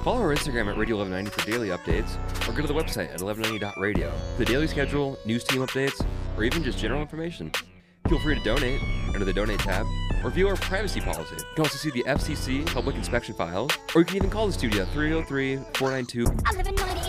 Follow our Instagram at Radio 1190 for daily updates, or go to the website at 1190.radio for the daily schedule, news team updates, or even just general information. Feel free to donate under the Donate tab, or view our privacy policy. You can also see the FCC public inspection files, or you can even call the studio at 303-492